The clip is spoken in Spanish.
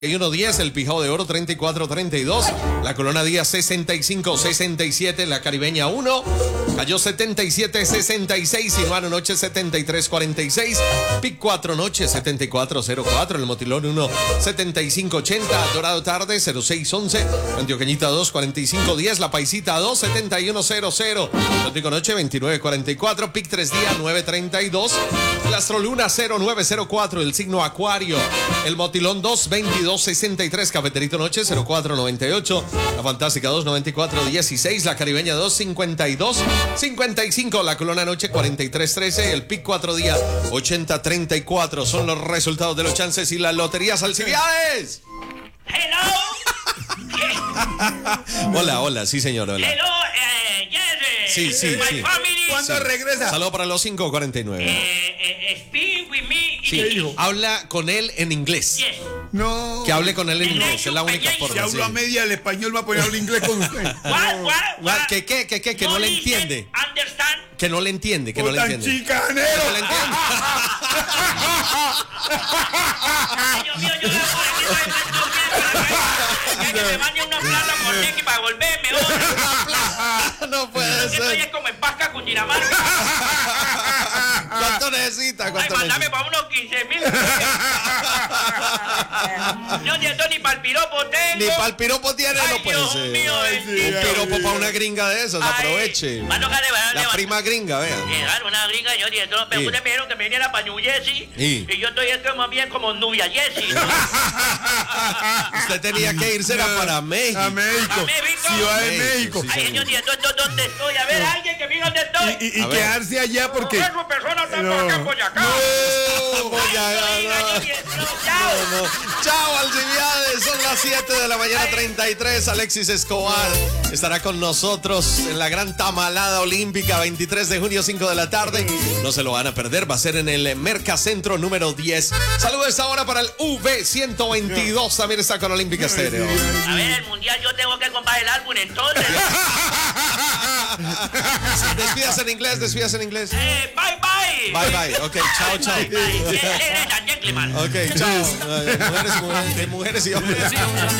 10, el Pijao de Oro 34-32, la Corona Díaz 65-67, la Caribeña 1, cayó 77-66, Sinuano Noche 73-46, Pic 4 Noche 74-04, el Motilón 1 75-80, Dorado Tarde 06-11, Antioqueñita 2 45-10, La Paisita 2 71-00, Tótico Noche 29-44, Pic 3 Días 9-32, el Astroluna 09-04, el Signo Acuario, el Motilón 2 22-63, Cafeterito Noche 04-98, la Fantástica 2 94-16, la Caribeña 2 52-55, la Corona Noche 43-13, el Pic 4 Días 80-34. Son los resultados de los chances y las loterías Alcibiades. Hello. Hola, sí señor, hola. Hello, yes. Sí. My family. ¿Cuándo regresa? Saludo para los 5:49. Speak with me. Sí, habla con él en inglés. Yes. No. Que hable con él en inglés, es la única Si forma. hablo a media el español, va a poner el inglés con usted. What? Que no le entiende. Understand? Que no le entiende, que no le Tan entiende. chicanero. No le entiende. Ay, Dios mío, yo le voy a que me mande una plata con Neki para volverme. No puede Esto ser. es como en Pasca, Cundinamarca. ¿Cuánto necesita? Ay, ¿Cuánto mandame necesita? para unos 15,000. No siento ni para el piropo tengo. Ni para el piropo tiene, Ay, no puede Dios ser. mío, bendito. Un piropo para una gringa de esas, Ay, aproveche. mano, La prima gringa, vea. Llegaron una gringa, yo dije, entonces, Sí. ustedes me dijeron que me viniera para New Jersey. Sí. Y yo estoy más bien como Nubia Jersey. Usted tenía que irse para México. A México. A México. Ciudad de México, México. sí. Ay, yo dije, ¿dónde estoy? A ver, alguien que me diga dónde estoy. Y A ver. quedarse allá porque. No, su persona está por acá, por acá. No, Ay, ya, oiga, no. yo dije, no, chao. No. Chao, Alcibiades. Son las 7 de la mañana, 33. Alexis Escobar estará con nosotros en la gran tamalada olímpica, 23 de junio, 5 de la tarde. No se lo van a perder. Va a ser en el Mercacentro número 10. Saludos ahora para el V122. También está con Olímpica Estéreo. A ver, el mundial yo tengo que comprar el álbum entonces. Despídase en inglés, despídase en inglés. Bye, bye. Bye, bye. Ok, chao, chao. Bye. Ladies and gentlemen. Ok, chao. Mujeres y hombres.